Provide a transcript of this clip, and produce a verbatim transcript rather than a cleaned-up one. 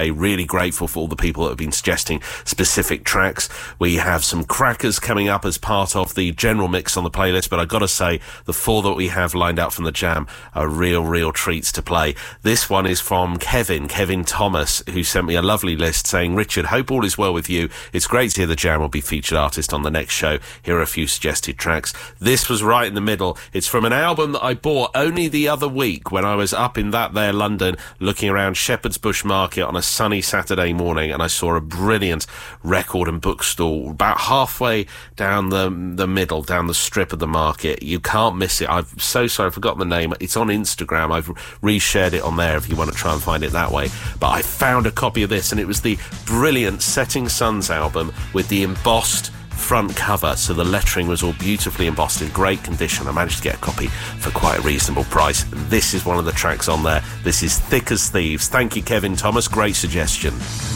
Really grateful for all the people that have been suggesting specific tracks. We have some crackers coming up as part of the general mix on the playlist, but I've got to say, the four that we have lined up from the Jam are real, real treats to play. This one is from Kevin, Kevin Thomas, who sent me a lovely list saying, Richard, hope all is well with you. It's great to hear the Jam will be featured artist on the next show. Here are a few suggested tracks. This was right in the middle. It's from an album that I bought only the other week when I was up in that there London looking around Shepherd's Bush Market on a sunny Saturday morning, and I saw a brilliant record and bookstore about halfway down the the middle, down the strip of the market. You can't miss it. I'm so sorry, I've forgotten the name. It's on Instagram. I've reshared it on there if you want to try and find it that way. But I found a copy of this, and it was the brilliant Setting Suns album with the embossed front cover, so the lettering was all beautifully embossed in great condition. I managed to get a copy for quite a reasonable price. This is one of the tracks on there. This is Thick as Thieves. Thank you, Kevin Thomas. Great suggestion.